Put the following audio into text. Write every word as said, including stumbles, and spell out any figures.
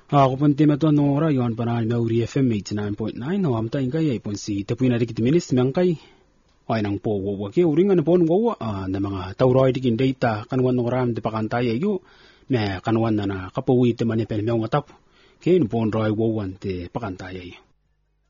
Ako pun tema to nora yon panal na uri F M eighty-nine point nine no amta ingkay ay pun si tapuin na dikit minis mangkay ay nang po wo ke uringan pon wo na mga tawroy dikin data kanwan noram de pakantay ayo me kanwan na kapawi te mani pel me ngatap ke pon roy wo wan te pakantay ayo